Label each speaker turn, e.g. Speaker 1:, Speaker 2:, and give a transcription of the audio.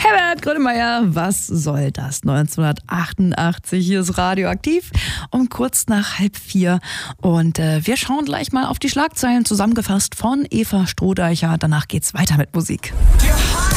Speaker 1: Herbert Grönemeyer, was soll das? 1988, hier ist Radioaktiv um kurz nach 3:30. Und wir schauen gleich mal auf die Schlagzeilen, zusammengefasst von Eva Strohdeicher. Danach geht's weiter mit Musik.
Speaker 2: Ja.